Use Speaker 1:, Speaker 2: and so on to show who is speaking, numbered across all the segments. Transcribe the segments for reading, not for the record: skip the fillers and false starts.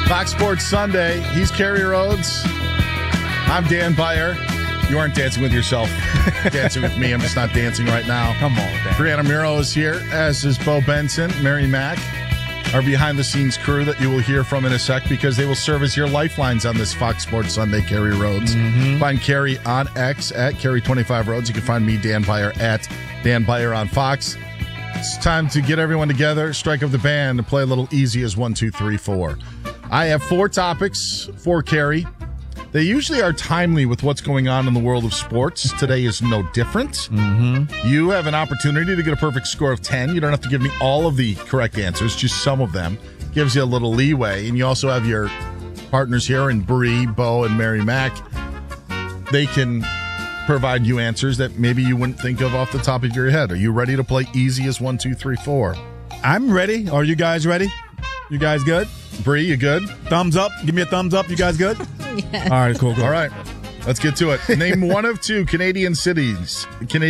Speaker 1: Fox Sports Sunday. He's Kerry Rhodes. I'm Dan Beyer. You aren't dancing with yourself. Dancing with me. I'm just not dancing right now.
Speaker 2: Come on, Dan.
Speaker 1: Brianna Miro is here, as is Bo Benson. Mary Mack, our behind-the-scenes crew that you will hear from in a sec because they will serve as your lifelines on this Fox Sports Sunday. Kerry Rhodes. Find Kerry on X at Kerry25Rhodes. You can find me, Dan Beyer, at Dan Beyer on Fox. It's time to get everyone together, strike up the band, and play a little easy as 1, 2, 3, 4. I have 4 topics for Kerry. They usually are timely with what's going on in the world of sports. Today is no different. You have an opportunity to get a perfect score of 10. You don't have to give me all of the correct answers, just some of them. Gives you a little leeway. And you also have your partners here in Bree, Bo, and Mary Mack. They can provide you answers that maybe you wouldn't think of off the top of your head. Are you ready to play easy as 1, 2, 3, 4?
Speaker 2: I'm ready. Are you guys ready? You guys good?
Speaker 1: Bree, you good?
Speaker 2: Thumbs up. Give me a thumbs up. You guys good?
Speaker 3: Yes.
Speaker 2: All right, cool.
Speaker 1: All right, let's get to it. Name one of 2 Canadian cities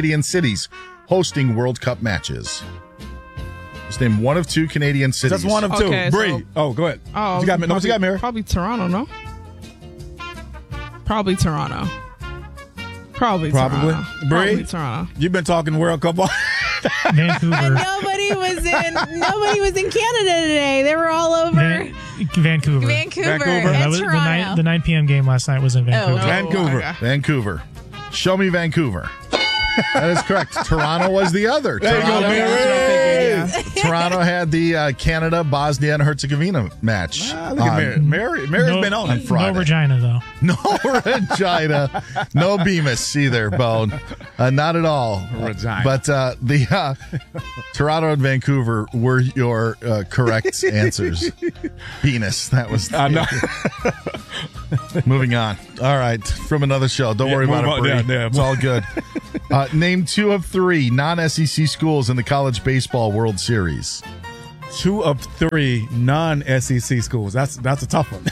Speaker 1: hosting World Cup matches. Just name one of 2 Canadian cities.
Speaker 2: Just one of 2.
Speaker 4: Okay,
Speaker 2: Bree.
Speaker 4: so-
Speaker 2: Go ahead.
Speaker 4: Oh,
Speaker 2: you got me. No, you got Mary.
Speaker 4: Probably Toronto, no? Probably Toronto. Probably
Speaker 2: Probably.
Speaker 4: Toronto.
Speaker 2: Bree?
Speaker 4: Probably Toronto.
Speaker 2: You've been talking World Cup.
Speaker 5: Vancouver.
Speaker 3: And nobody was in Canada today. They were all over
Speaker 5: Vancouver.
Speaker 3: Vancouver
Speaker 2: Vancouver.
Speaker 3: and
Speaker 5: That was
Speaker 3: Toronto.
Speaker 5: the 9 p.m. game last night was in Vancouver.
Speaker 3: Oh.
Speaker 2: Vancouver.
Speaker 4: okay.
Speaker 1: Vancouver. Show me Vancouver. That is correct. Toronto was the other.
Speaker 2: There you go,
Speaker 1: Toronto,
Speaker 2: Mary.
Speaker 1: Toronto had the Canada, Bosnia, and Herzegovina match.
Speaker 2: Look at Mary. Mary's been on it.
Speaker 1: Friday.
Speaker 5: No Regina, though.
Speaker 1: No Regina. No Bemis either, Bone. Not at all.
Speaker 2: Regina.
Speaker 1: But the Toronto and Vancouver were your correct answers. Penis. That was.
Speaker 2: I know.
Speaker 1: Moving on. All right. From another show. Don't worry about
Speaker 2: move
Speaker 1: it,
Speaker 2: on.
Speaker 1: Bree.
Speaker 2: Yeah.
Speaker 1: It's all good. Name 2 of 3 non-SEC schools in the College Baseball World Series.
Speaker 2: 2 of 3 non-SEC schools. That's a tough one.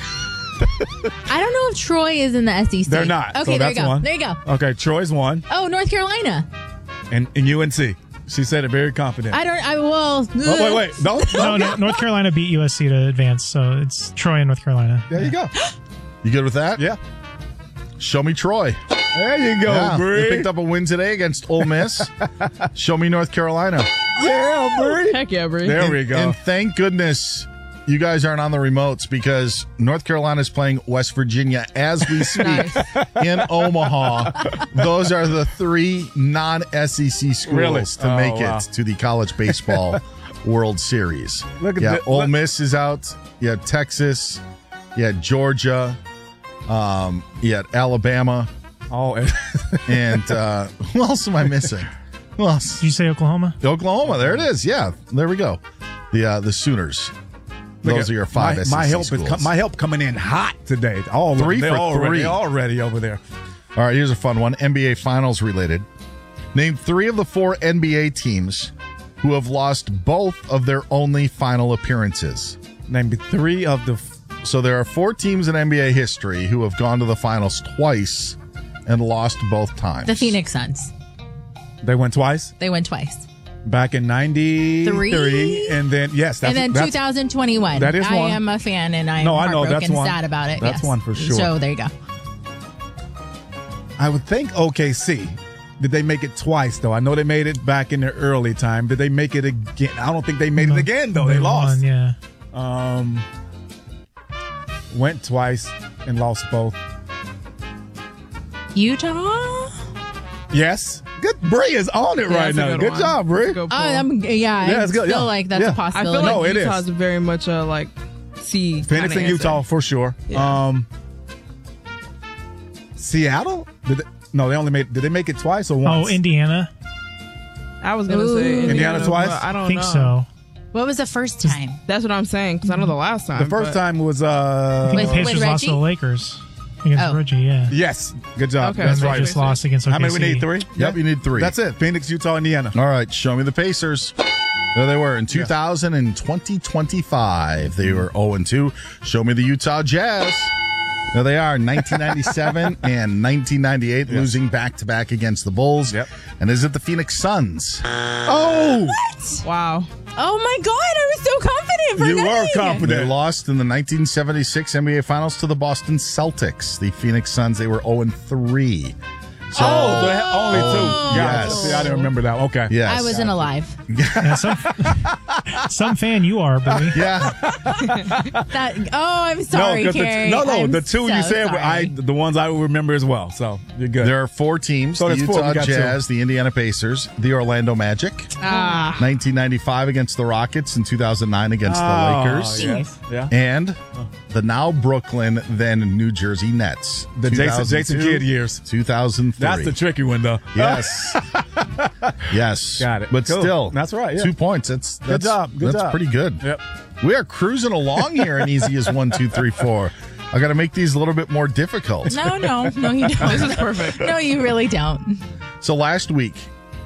Speaker 3: I don't know if Troy is in the SEC.
Speaker 2: They're not.
Speaker 3: Okay,
Speaker 2: So
Speaker 3: there
Speaker 2: that's
Speaker 3: you go.
Speaker 2: one.
Speaker 3: There you go.
Speaker 2: Okay, Troy's 1.
Speaker 3: Oh, North Carolina.
Speaker 2: And UNC. She said it very confident.
Speaker 3: Well.
Speaker 2: Oh, wait.
Speaker 5: No, North Carolina beat USC to advance, so it's Troy and North Carolina.
Speaker 2: There you go.
Speaker 1: You good with that?
Speaker 2: Yeah.
Speaker 1: Show me Troy.
Speaker 2: There you go,
Speaker 1: Yeah,
Speaker 2: Bree.
Speaker 1: they picked up a win today against Ole Miss. Show me North Carolina.
Speaker 2: Yeah, Bree.
Speaker 4: Heck yeah, Bree.
Speaker 2: There we go.
Speaker 1: And thank goodness you guys aren't on the remotes because North Carolina is playing West Virginia as we speak in Omaha. Those are the 3 non-SEC schools
Speaker 2: Really?
Speaker 1: to make
Speaker 2: wow.
Speaker 1: it to the College Baseball World Series.
Speaker 2: Look at that.
Speaker 1: Ole Miss is out. You had Texas. You had Georgia. You had Alabama.
Speaker 2: Oh,
Speaker 1: And who else am I missing? Who else?
Speaker 5: Did you say Oklahoma?
Speaker 1: Oklahoma. There it is. Yeah, there we go. The Sooners. Those are your 5 SEC
Speaker 2: my help
Speaker 1: schools.
Speaker 2: my help coming in hot today. All
Speaker 1: 3
Speaker 2: they're
Speaker 1: for
Speaker 2: already,
Speaker 1: 3.
Speaker 2: already over there.
Speaker 1: All right, here's a fun one. NBA Finals related. Name 3 of the 4 NBA teams who have lost both of their only final appearances.
Speaker 2: Name me 3 of the.
Speaker 1: So there are 4 teams in NBA history who have gone to the finals twice and lost both times.
Speaker 3: The Phoenix Suns.
Speaker 2: They went twice.
Speaker 3: They went twice.
Speaker 2: Back in 93, and then that's
Speaker 3: 2021.
Speaker 2: that is
Speaker 3: I
Speaker 2: one.
Speaker 3: am a fan, and I'm
Speaker 2: No, I know,
Speaker 3: heartbroken
Speaker 2: that's one.
Speaker 3: sad about it.
Speaker 2: That's
Speaker 3: yes.
Speaker 2: one for sure.
Speaker 3: So there you go.
Speaker 2: I would think OKC. Did they make it twice though? I know they made it back in the early time. Did they make it again? I don't think they made it again though. They lost.
Speaker 5: Won, yeah.
Speaker 2: Went twice and lost both.
Speaker 3: Utah?
Speaker 2: Yes. Good. Bree is on it right
Speaker 4: that's a
Speaker 2: now.
Speaker 4: good
Speaker 2: Good
Speaker 4: one.
Speaker 2: job, Bree.
Speaker 4: That's a good pull.
Speaker 2: Yeah, it's good.
Speaker 3: feel
Speaker 2: Yeah.
Speaker 3: like that's
Speaker 2: Yeah.
Speaker 3: a
Speaker 4: I
Speaker 3: possibility.
Speaker 4: feel like
Speaker 2: No, it is.
Speaker 4: Utah's very much a C.
Speaker 2: Phoenix
Speaker 4: kinda
Speaker 2: and
Speaker 4: answer.
Speaker 2: Utah for sure.
Speaker 4: Yeah.
Speaker 2: Seattle? No, they only made. Did they make it twice or once?
Speaker 5: Oh, Indiana?
Speaker 4: I was gonna say
Speaker 2: Indiana twice?
Speaker 4: but I don't
Speaker 5: I think
Speaker 4: know.
Speaker 5: so.
Speaker 3: What was the first time?
Speaker 4: That's what I'm saying because I know the last time.
Speaker 2: The first
Speaker 4: but-
Speaker 2: time was
Speaker 5: I think
Speaker 3: With-
Speaker 5: the Pacers
Speaker 3: with
Speaker 5: lost to the
Speaker 3: Reggie?
Speaker 5: Lakers against
Speaker 3: Oh.
Speaker 5: Reggie, yeah.
Speaker 2: yes. Good job.
Speaker 4: Okay.
Speaker 5: And
Speaker 2: That's
Speaker 5: they
Speaker 2: right.
Speaker 5: just lost against OKC.
Speaker 2: How many we need? 3?
Speaker 1: Yep, you need 3.
Speaker 2: That's it. Phoenix, Utah, Indiana.
Speaker 1: All right, show me the Pacers. There they were in 2000 and 2025. They were 0-2. Show me the Utah Jazz. There they are, 1997 and 1998, losing back-to-back against the Bulls.
Speaker 2: Yep.
Speaker 1: And is it the Phoenix Suns?
Speaker 2: Oh!
Speaker 4: Wow.
Speaker 3: Oh my God, I was so confident confident for
Speaker 2: You were
Speaker 3: nothing.
Speaker 1: They
Speaker 2: confident.
Speaker 1: lost in the 1976 NBA Finals to the Boston Celtics. The Phoenix Suns, they were 0-3. So,
Speaker 2: Oh, so they had only two.
Speaker 1: Yes.
Speaker 2: See, I didn't remember that. Okay.
Speaker 1: yes.
Speaker 3: I wasn't alive.
Speaker 5: Yeah, some fan you are, Billy.
Speaker 1: Yeah.
Speaker 3: I'm sorry,
Speaker 2: 'cause
Speaker 3: Carrie.
Speaker 2: I'm the two
Speaker 3: so
Speaker 2: you said were
Speaker 3: sorry.
Speaker 2: the ones I will remember as well. So you're good.
Speaker 1: There are 4 teams:
Speaker 2: So
Speaker 1: the
Speaker 2: there's 4. We
Speaker 1: Utah
Speaker 2: got 2.
Speaker 1: Jazz, the Indiana Pacers, the Orlando Magic, 1995 against the Rockets, and 2009 against the Lakers,
Speaker 2: Yes. Yeah.
Speaker 1: and the now Brooklyn, then New Jersey Nets.
Speaker 2: The Jason
Speaker 1: 2002,
Speaker 2: Kidd years.
Speaker 1: 2003.
Speaker 2: That's the tricky one, though.
Speaker 1: Yes. Yes.
Speaker 2: Got it.
Speaker 1: But
Speaker 2: Cool.
Speaker 1: still,
Speaker 2: That's right, yeah.
Speaker 1: 2 points. That's
Speaker 2: job. Good
Speaker 1: that's
Speaker 2: job.
Speaker 1: pretty good.
Speaker 2: Yep.
Speaker 1: We are cruising along here in easy as 1, 2, 3, 4. I got to make these a little bit more difficult.
Speaker 3: No, you don't.
Speaker 4: This is perfect.
Speaker 3: No, you really don't.
Speaker 1: So last week,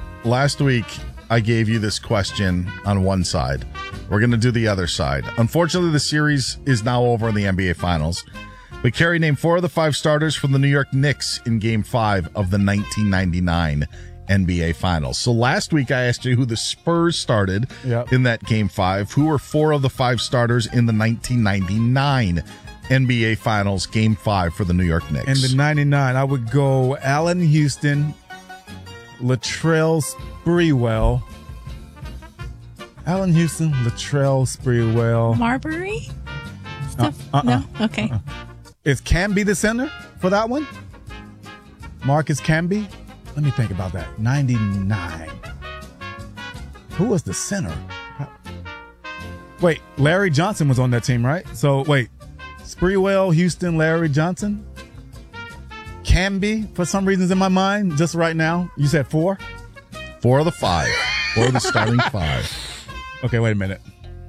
Speaker 1: I gave you this question on one side. We're going to do the other side. Unfortunately, the series is now over in the NBA Finals. But Carrie named 4 of the 5 starters from the New York Knicks in Game 5 of the 1999 NBA Finals. So last week, I asked you who the Spurs started in that Game 5. Who were 4 of the 5 starters in the 1999 NBA Finals Game 5 for the New York Knicks?
Speaker 2: In the 99, I would go Allen Houston, Latrell Sprewell. Allen Houston, Latrell Sprewell.
Speaker 3: Marbury? Stuff? No? Okay.
Speaker 2: Is Camby the center for that one? Marcus Camby? Let me think about that. 99. Who was the center? Wait, Larry Johnson was on that team, right? So, wait. Sprewell, Houston, Larry Johnson? Camby, for some reasons in my mind, just right now. You said 4?
Speaker 1: 4 of the 5. 4 of the starting 5.
Speaker 2: Okay, wait a minute.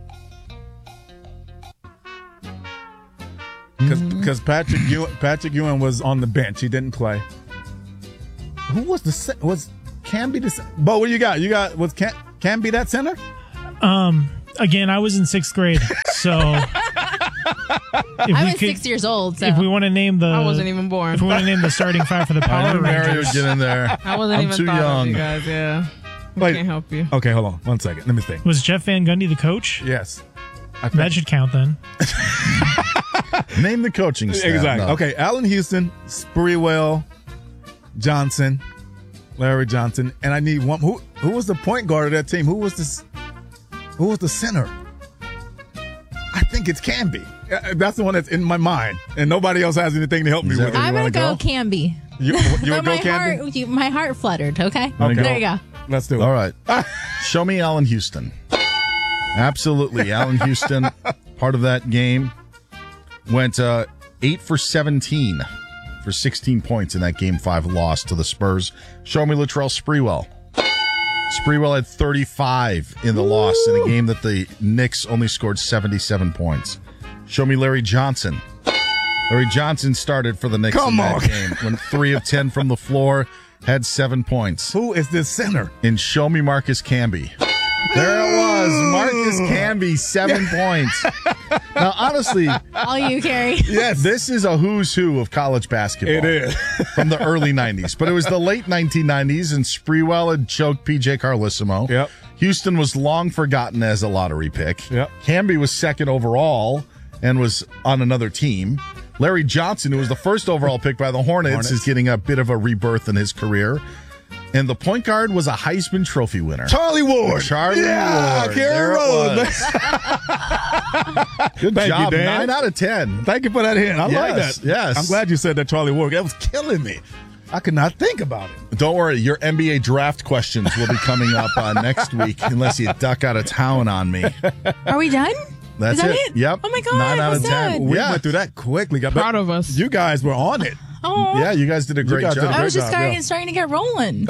Speaker 2: Because Patrick Ewing was on the bench. He didn't play. Who was was Camby the center? Bo, what do you got? Was Camby that center?
Speaker 5: Again, I was in 6th grade, so
Speaker 3: I was 6 years old, so.
Speaker 5: If we want to name the,
Speaker 4: I wasn't even born.
Speaker 5: If we want to name the starting 5 for the
Speaker 1: I
Speaker 5: Power
Speaker 1: knew Mary would
Speaker 5: Rangers,
Speaker 1: get in there.
Speaker 4: I wasn't
Speaker 1: I'm
Speaker 4: even
Speaker 1: too
Speaker 4: thought
Speaker 1: young.
Speaker 4: of you guys, yeah. I
Speaker 2: Wait.
Speaker 4: can't help you.
Speaker 2: Okay, hold on 1 second. Let me think.
Speaker 5: was Jeff Van Gundy the coach?
Speaker 2: Yes.
Speaker 5: That should count then.
Speaker 1: Name the coaching staff.
Speaker 2: Exactly.
Speaker 1: No.
Speaker 2: Okay, Allen Houston, Sprewell, Johnson, Larry Johnson, and I need one. Who was the point guard of that team? Who was the center? I think it's Camby. That's the one that's in my mind, and nobody else has anything to help me
Speaker 1: Is that
Speaker 2: with it.
Speaker 1: where
Speaker 3: I'm
Speaker 1: you
Speaker 3: going
Speaker 1: wanna
Speaker 3: to go Camby.
Speaker 2: You
Speaker 3: But
Speaker 2: would go Camby?
Speaker 3: my heart fluttered, okay?
Speaker 1: Okay.
Speaker 3: There you go.
Speaker 2: Let's do it.
Speaker 1: All right. Show me Allen Houston. Absolutely. Allen Houston, part of that game, went 8 for 17 for 16 points in that Game 5 loss to the Spurs. Show me Latrell Sprewell. Sprewell had 35 in the loss in a game that the Knicks only scored 77 points. Show me Larry Johnson. Larry Johnson started for the Knicks in that game. Went 3 of 10 from the floor, had 7 points.
Speaker 2: Who is this center?
Speaker 1: And show me Marcus Camby. There it was. Marcus Camby, 7 points. Now, honestly,
Speaker 3: All you, Carrie.
Speaker 2: Yes.
Speaker 1: this is a who's who of college basketball.
Speaker 2: It is.
Speaker 1: From the early 90s. But it was the late 1990s, and Sprewell had choked P.J. Carlissimo.
Speaker 2: Yep.
Speaker 1: Houston was long forgotten as a lottery pick.
Speaker 2: Yep.
Speaker 1: Camby was second overall and was on another team. Larry Johnson, who was the first overall pick by the Hornets, is getting a bit of a rebirth in his career. And the point guard was a Heisman Trophy winner.
Speaker 2: Charlie Ward.
Speaker 1: Charlie Ward.
Speaker 2: Carey
Speaker 1: There it
Speaker 2: Rose.
Speaker 1: was. Good
Speaker 2: Thank
Speaker 1: job.
Speaker 2: you, Dan.
Speaker 1: 9 out of 10.
Speaker 2: Thank you for that hint. I like
Speaker 1: Yes,
Speaker 2: that.
Speaker 1: yes.
Speaker 2: I'm glad you said that, Charlie Ward. That was killing me. I could not think about it.
Speaker 1: Don't worry, your NBA draft questions will be coming up next week unless you duck out of town on me.
Speaker 3: Are we done?
Speaker 1: That's
Speaker 3: Is that
Speaker 1: it.
Speaker 3: it?
Speaker 1: Yep.
Speaker 3: Oh my God,
Speaker 1: 9 out of
Speaker 3: what's
Speaker 1: 10.
Speaker 3: that?
Speaker 2: We
Speaker 1: Yeah.
Speaker 2: went through that quickly. But
Speaker 4: Proud of us.
Speaker 2: You guys were on it.
Speaker 3: Oh,
Speaker 1: Yeah, you guys did a great
Speaker 2: guys did a
Speaker 1: job.
Speaker 3: I was
Speaker 2: great
Speaker 3: just
Speaker 2: job,
Speaker 3: starting to get rolling.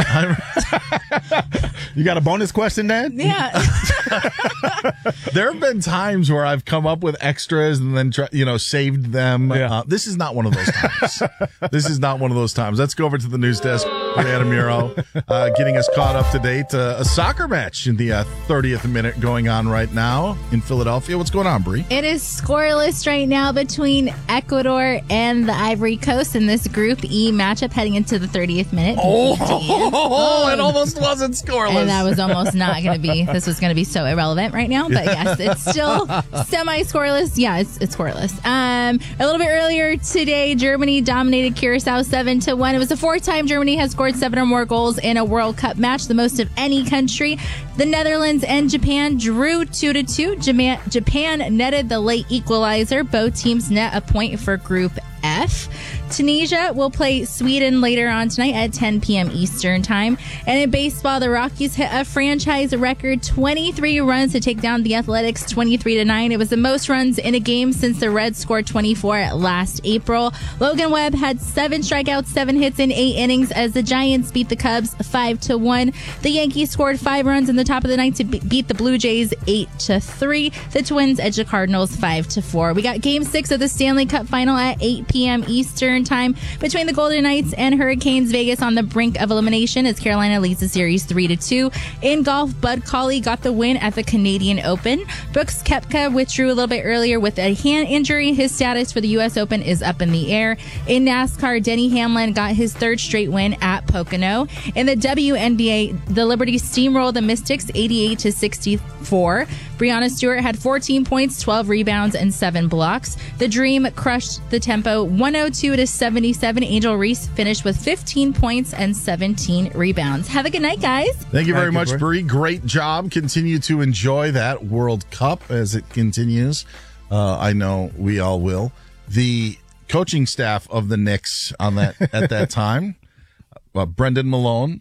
Speaker 2: You got a bonus question, Dan?
Speaker 3: Yeah.
Speaker 1: There have been times where I've come up with extras and then saved them.
Speaker 2: Yeah.
Speaker 1: This is not one of those times. This is not one of those times. Let's go over to the news desk. Brianna Muro getting us caught up to date. A soccer match in the 30th minute going on right now in Philadelphia. What's going on, Bree?
Speaker 3: It is scoreless right now between Ecuador and the Ivory Coast in this Group E matchup heading into the 30th minute.
Speaker 1: Oh, it almost wasn't scoreless.
Speaker 3: And that was almost not going to be. This was going to be so so irrelevant right now. But yes, it's still semi-scoreless. Yeah, it's scoreless. A little bit earlier today, Germany dominated Curacao 7-1. It was the fourth time Germany has scored 7 or more goals in a World Cup match, the most of any country. The Netherlands and Japan drew 2-2. Japan netted the late equalizer. Both teams net a point for Group F. Tunisia will play Sweden later on tonight at 10 p.m. Eastern Time. And in baseball, the Rockies hit a franchise record 23 runs to take down the Athletics 23-9. It was the most runs in a game since the Reds scored 24 last April. Logan Webb had 7 strikeouts, 7 hits in 8 innings as the Giants beat the Cubs 5-1. The Yankees scored 5 runs in the top of the ninth to beat the Blue Jays 8-3. The Twins edged the Cardinals 5-4. We got Game 6 of the Stanley Cup Final at 8 p.m. Eastern Time between the Golden Knights and Hurricanes. Vegas on the brink of elimination as Carolina leads the series 3-2. In golf, Bud Cauley got the win at the Canadian Open. Brooks Koepka withdrew a little bit earlier with a hand injury. His status for the U.S. Open is up in the air. In NASCAR, Denny Hamlin got his 3rd straight win at Pocono. In the WNBA, the Liberty steamrolled the Mystics 88-64. Breanna Stewart had 14 points, 12 rebounds, and 7 blocks. The Dream crushed the Tempo 102-77. Angel Reese finished with 15 points and 17 rebounds. Have a good night, guys.
Speaker 1: Thank you very much, Bree. Great job. Continue to enjoy that World Cup as it continues. I know we all will. The coaching staff of the Knicks on that at that time, Brendan Malone,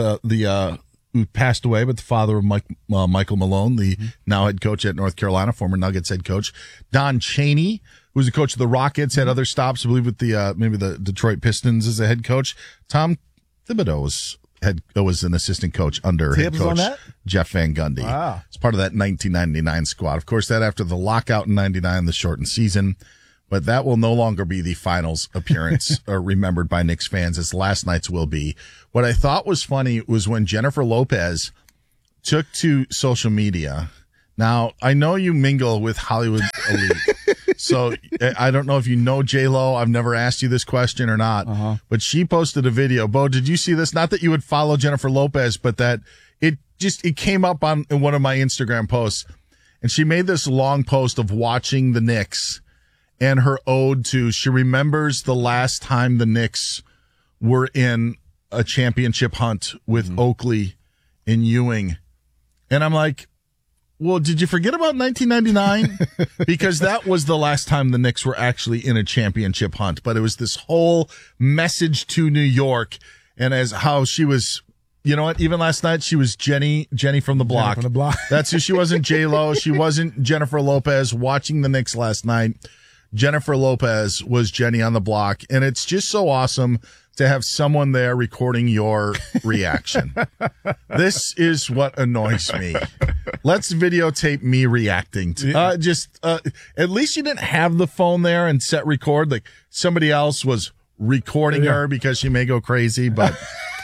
Speaker 1: who passed away, but the father of Michael Malone, the now head coach at North Carolina, former Nuggets head coach. Don Chaney, who was the coach of the Rockets, had other stops, I believe, with the maybe the Detroit Pistons as a head coach. Tom Thibodeau was an assistant coach under head coach Jeff Van Gundy.
Speaker 2: Wow.
Speaker 1: It's part of that 1999 squad. Of course, that after the lockout in 99, the shortened season. But that will no longer be the finals appearance remembered by Knicks fans, as last night's will be. What I thought was funny was when Jennifer Lopez took to social media. Now, I know you mingle with Hollywood elite, so I don't know if you know J-Lo. I've never asked you this question or not, but she posted a video. Bo, did you see this? Not that you would follow Jennifer Lopez, but that it came up in one of my Instagram posts, and she made this long post of watching the Knicks. And her ode to, she remembers the last time the Knicks were in a championship hunt with Oakley and Ewing. And I'm like, well, did you forget about 1999? Because that was the last time the Knicks were actually in a championship hunt. But it was this whole message to New York, and as how she was, you know what? Even last night, she was Jenny from the block. That's who she wasn't. J-Lo. She wasn't Jennifer Lopez. Watching the Knicks last night, Jennifer Lopez was Jenny on the block, and it's just so awesome to have someone there recording your reaction. This is what annoys me. Let's videotape me reacting to at least you didn't have the phone there and set record. Like somebody else was recording her because she may go crazy, but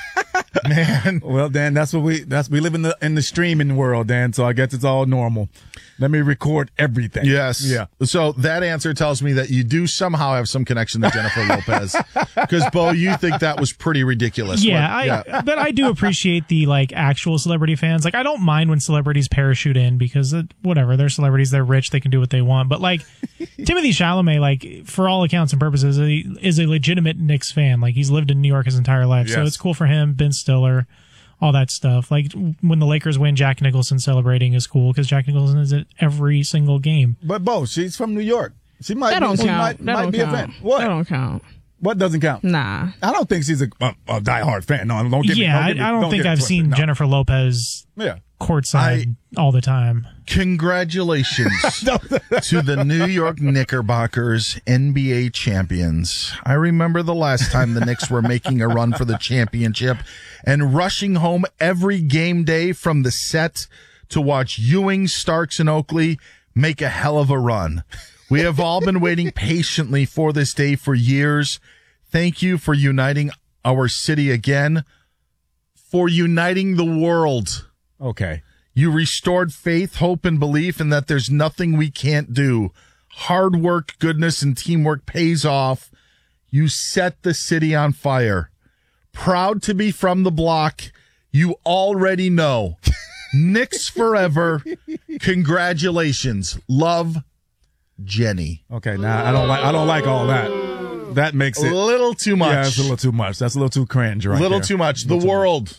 Speaker 1: man.
Speaker 2: Well, Dan, we live in the streaming world, Dan, so I guess it's all normal. Let me record everything.
Speaker 1: Yes. Yeah. So that answer tells me that you do somehow have some connection to Jennifer Lopez. Because, Bo, you think that was pretty ridiculous.
Speaker 5: But I do appreciate the actual celebrity fans. I don't mind when celebrities parachute in because whatever, they're celebrities, they're rich, they can do what they want. But Timothée Chalamet, for all accounts and purposes, is a legitimate Knicks fan. He's lived in New York his entire life, so it's cool for him. Ben Stiller, all that stuff. When the Lakers win, Jack Nicholson celebrating is cool because Jack Nicholson is at every single game.
Speaker 2: But Bo, she's from New York. She might
Speaker 4: that
Speaker 2: be,
Speaker 4: don't count.
Speaker 2: might be a fan. What?
Speaker 4: That don't count.
Speaker 2: What doesn't count?
Speaker 4: Nah.
Speaker 2: I don't think she's a diehard fan. No, don't get me.
Speaker 5: I don't think I've seen Jennifer Lopez courtside all the time.
Speaker 1: Congratulations to the New York Knickerbockers, NBA champions. I remember the last time the Knicks were making a run for the championship and rushing home every game day from the set to watch Ewing, Starks, and Oakley make a hell of a run. We have all been waiting patiently for this day for years. Thank you for uniting our city again, for uniting the world.
Speaker 2: Okay.
Speaker 1: You restored faith, hope, and belief in that there's nothing we can't do. Hard work, goodness, and teamwork pays off. You set the city on fire. Proud to be from the block. You already know. Knicks forever. Congratulations. Love, Jenny.
Speaker 2: Okay, now I don't like all that. That makes it
Speaker 1: A little too much.
Speaker 2: Yeah, it's a little too much. That's a little too cringe, right?
Speaker 1: A little
Speaker 2: there.
Speaker 1: too much. The world.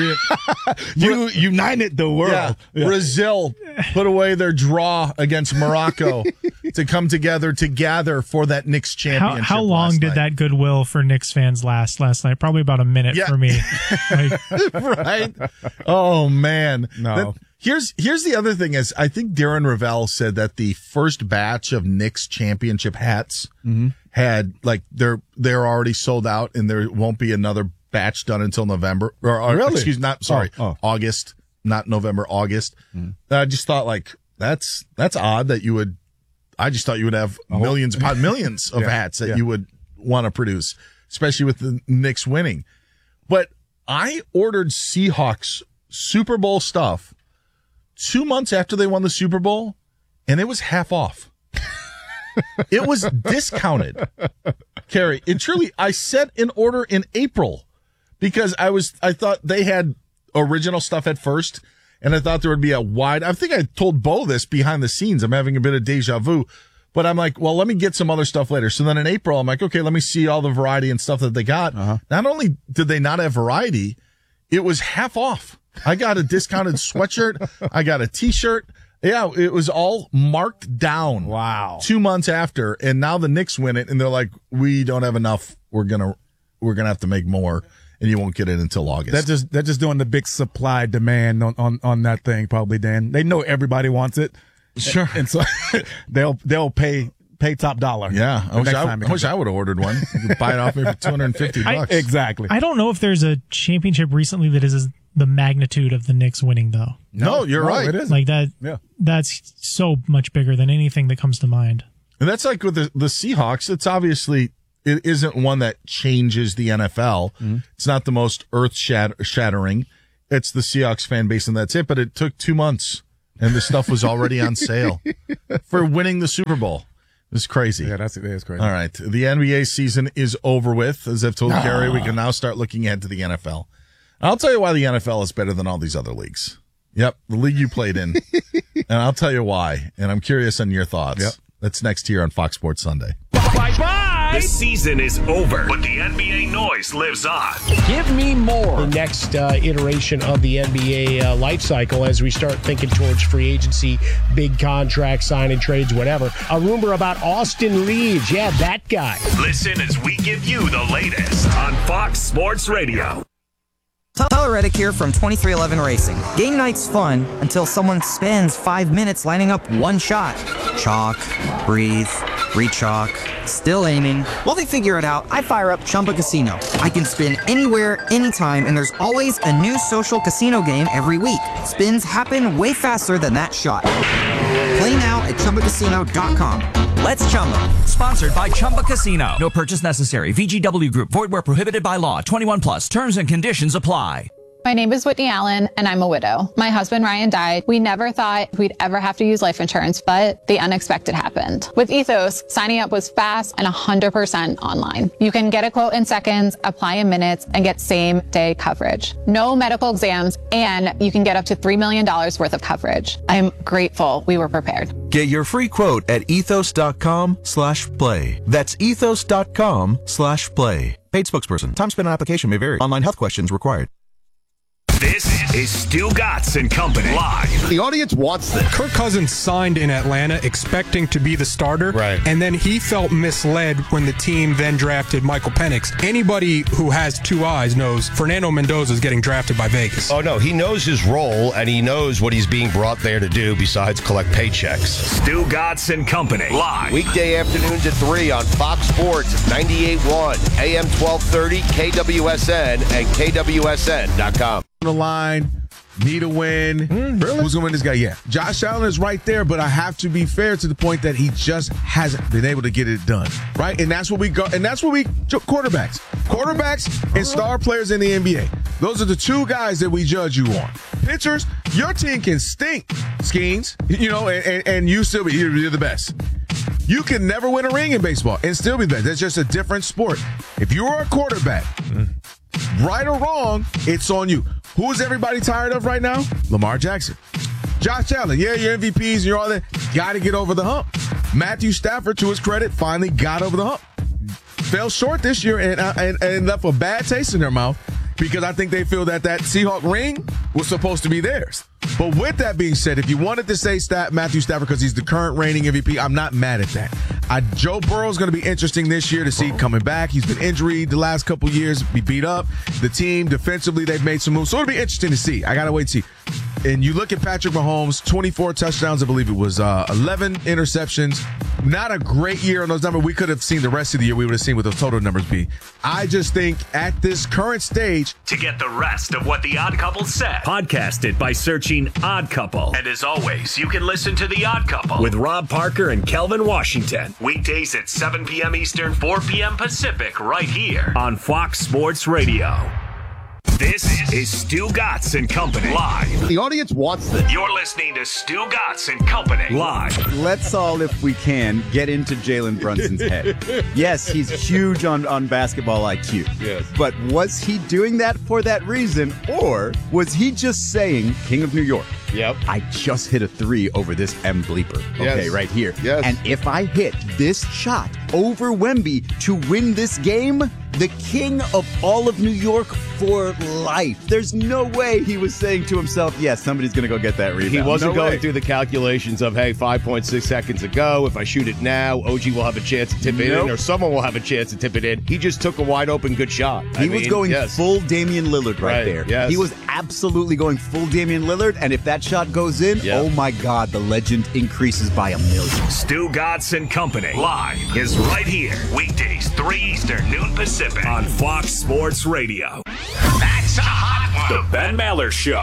Speaker 2: You united the world.
Speaker 1: Yeah. Brazil put away their draw against Morocco to come together to gather for that Knicks championship.
Speaker 5: How long
Speaker 1: last
Speaker 5: did
Speaker 1: night.
Speaker 5: that goodwill for Knicks fans last night? Probably about a minute
Speaker 1: Yeah.
Speaker 5: for me. Like,
Speaker 1: Right? Oh man.
Speaker 2: No.
Speaker 1: Here's the other thing is I think Darren Ravel said that the first batch of Knicks championship hats had like they're already sold out and there won't be another batch done until November or
Speaker 2: Really?
Speaker 1: August, not November, August. I just thought like that's odd that you would. I just thought you would have millions upon millions of hats that you would want to produce, especially with the Knicks winning. But I ordered Seahawks Super Bowl stuff 2 months after they won the Super Bowl, and it was half off. It was discounted. Carrie, it truly, I set an order in April because I thought they had original stuff at first, and I thought there would be I think I told Bo this behind the scenes. I'm having a bit of deja vu, but I'm like, well, let me get some other stuff later. So then in April, I'm like, okay, let me see all the variety and stuff that they got. Not only did they not have variety, it was half off. I got a discounted sweatshirt. I got a t-shirt. Yeah, it was all marked down.
Speaker 2: Wow.
Speaker 1: 2 months after, and now the Knicks win it, and they're like, we don't have enough. We're gonna have to make more, and you won't get it until August.
Speaker 2: They're just doing the big supply demand on that thing, probably, Dan. They know everybody wants it.
Speaker 1: Sure.
Speaker 2: And so they'll pay top dollar.
Speaker 1: Yeah, I wish I would have ordered one. You could buy it off me for $250.
Speaker 2: Exactly.
Speaker 5: I don't know if there's a championship recently that is the magnitude of the Knicks winning, though.
Speaker 1: No, you're right.
Speaker 2: It isn't.
Speaker 5: Like that.
Speaker 2: Yeah.
Speaker 5: That's so much bigger than anything that comes to mind.
Speaker 1: And that's like with the Seahawks. It's obviously, it isn't one that changes the NFL. It's not the most earth shattering. It's the Seahawks fan base and that's it. But it took 2 months and the stuff was already on sale for winning the Super Bowl. It's crazy.
Speaker 2: Yeah, that is crazy.
Speaker 1: All right. The NBA season is over with. As I've told Carrie, we can now start looking ahead to the NFL. I'll tell you why the NFL is better than all these other leagues. Yep, the league you played in. And I'll tell you why. And I'm curious on your thoughts.
Speaker 2: Yep.
Speaker 1: That's next here on Fox Sports Sunday.
Speaker 6: Bye-bye! The season is over, but the NBA noise lives on.
Speaker 7: Give me more. The next iteration of the NBA life cycle as we start thinking towards free agency, big contracts, signing trades, whatever. A rumor about Austin Reeves. Yeah, that guy.
Speaker 6: Listen as we give you the latest on Fox Sports Radio.
Speaker 8: Tyler Reddick here from 2311 Racing. Game night's fun until someone spends 5 minutes lining up one shot. Chalk, breathe, re-chalk, still aiming. While they figure it out, I fire up Chumba Casino. I can spin anywhere, anytime, and there's always a new social casino game every week. Spins happen way faster than that shot. Play now at ChumbaCasino.com. Let's Chumba.
Speaker 9: Sponsored by Chumba Casino. No purchase necessary. VGW Group. Void where prohibited by law. 21 plus. Terms and conditions apply.
Speaker 10: My name is Whitney Allen, and I'm a widow. My husband, Ryan, died. We never thought we'd ever have to use life insurance, but the unexpected happened. With Ethos, signing up was fast and 100% online. You can get a quote in seconds, apply in minutes, and get same-day coverage. No medical exams, and you can get up to $3 million worth of coverage. I'm grateful we were prepared.
Speaker 11: Get your free quote at ethos.com/play. That's ethos.com/play. Paid spokesperson. Time spent on application may vary. Online health questions required.
Speaker 6: This is Stu Gatz and Company live.
Speaker 12: The audience wants this.
Speaker 13: Kirk Cousins signed in Atlanta expecting to be the starter.
Speaker 12: Right.
Speaker 13: And then he felt misled when the team then drafted Michael Penix. Anybody who has two eyes knows Fernando Mendoza is getting drafted by Vegas.
Speaker 12: Oh, no. He knows his role, and he knows what he's being brought there to do besides collect paychecks.
Speaker 6: Stu Gatz and Company live.
Speaker 12: Weekday afternoons at 3 on Fox Sports 98.1, AM 1230, KWSN, and KWSN.com.
Speaker 14: The line, need a win. Really? Who's going to win this guy? Yeah. Josh Allen is right there, but I have to be fair to the point that he just hasn't been able to get it done. Right? And that's what we go. And that's what we quarterbacks and star players in the NBA. Those are the two guys that we judge you on. Pitchers, your team can stink, Skeens, and you still you're the best. You can never win a ring in baseball and still be the best. That's just a different sport. If you're a quarterback, right or wrong, it's on you. Who's everybody tired of right now? Lamar Jackson. Josh Allen, yeah, your MVPs and you're all that. Got to get over the hump. Matthew Stafford, to his credit, finally got over the hump. Fell short this year and left a bad taste in their mouth because I think they feel that Seahawk ring was supposed to be theirs. But with that being said, if you wanted to say Matthew Stafford because he's the current reigning MVP, I'm not mad at that. Joe Burrow's going to be interesting this year to see coming back. He's been injured the last couple years, be beat up. The team, defensively, they've made some moves. So it'll be interesting to see. I got to wait to see. And you look at Patrick Mahomes, 24 touchdowns, I believe it was 11 interceptions. Not a great year on those numbers. We could have seen the rest of the year. We would have seen what those total numbers be. I just think at this current stage.
Speaker 6: To get the rest of what The Odd Couple said, podcast it by searching Odd Couple. And as always, you can listen to The Odd Couple with Rob Parker and Kelvin Washington. Weekdays at 7 p.m. Eastern, 4 p.m. Pacific, right here on Fox Sports Radio. This is Stu Gatz and Company live.
Speaker 15: The audience wants this.
Speaker 6: You're listening to Stu Gatz and Company live.
Speaker 15: Let's all, if we can, get into Jalen Brunson's head. Yes, he's huge on basketball IQ. Yes. But was he doing that for that reason, or was he just saying, King of New York?
Speaker 12: Yep.
Speaker 15: I just hit a 3 over this M bleeper. Okay,
Speaker 12: Yes.
Speaker 15: right here.
Speaker 12: Yes.
Speaker 15: And if I hit this shot over Wemby to win this game, the king of all of New York for life. There's no way he was saying to himself, yes, somebody's going to go get that rebound.
Speaker 12: He wasn't
Speaker 15: No
Speaker 12: going
Speaker 15: way.
Speaker 12: through the calculations of, hey, 5.6 seconds ago, if I shoot it now, OG will have a chance to tip it in, or someone will have a chance to tip it in. He just took a wide open good shot.
Speaker 15: He was going full Damian Lillard right there.
Speaker 12: Yes.
Speaker 15: He was absolutely going full Damian Lillard, and if that shot goes in, oh my God, the legend increases by 1,000,000.
Speaker 6: Stu Gatz and Company live is right here. Weekdays, 3 Eastern, noon Pacific on Fox Sports Radio. That's a hot one. The Ben Maller Show.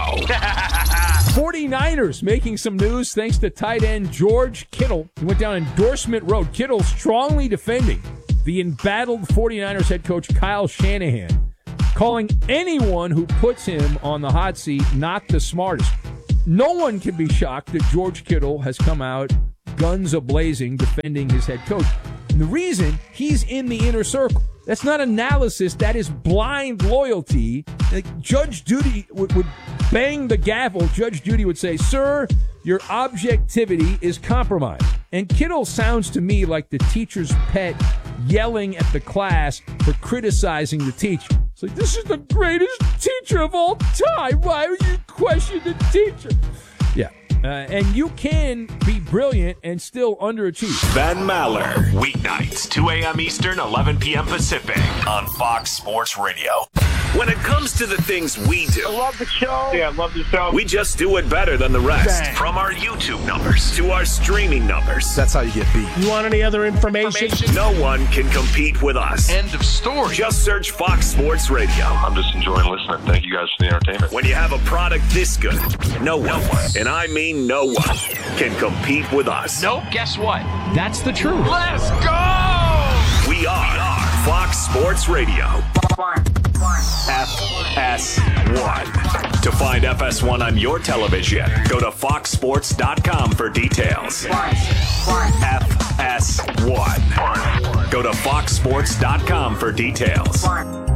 Speaker 16: 49ers making some news thanks to tight end George Kittle. He went down Endorsement Road. Kittle strongly defending the embattled 49ers head coach Kyle Shanahan, calling anyone who puts him on the hot seat not the smartest. No one can be shocked that George Kittle has come out guns a-blazing defending his head coach. And the reason, he's in the inner circle. That's not analysis. That is blind loyalty. Like Judge Judy would bang the gavel. Judge Judy would say, sir, your objectivity is compromised. And Kittle sounds to me like the teacher's pet yelling at the class for criticizing the teacher. It's like, this is the greatest teacher of all time. Why would you question the teacher? Yeah. And you can be brilliant and still underachieve.
Speaker 6: Ben Maller, weeknights, 2 a.m. Eastern, 11 p.m. Pacific on Fox Sports Radio. When it comes to the things we do,
Speaker 17: I love the show. Yeah, I love the show.
Speaker 6: we just do it better than the rest.
Speaker 17: Bang.
Speaker 6: From our YouTube numbers to our streaming numbers.
Speaker 7: That's how you get beat. You want any other information?
Speaker 6: No one can compete with us. End of story. Just search Fox Sports Radio.
Speaker 18: I'm just enjoying listening. Thank you guys for the entertainment.
Speaker 6: When you have a product this good, no one, and I mean no one, can compete with us.
Speaker 19: Nope, guess what? That's the truth.
Speaker 6: Let's go! We are Fox Sports Radio. FS1. To find FS1 on your television, go to foxsports.com for details. FS1. Go to foxsports.com for details.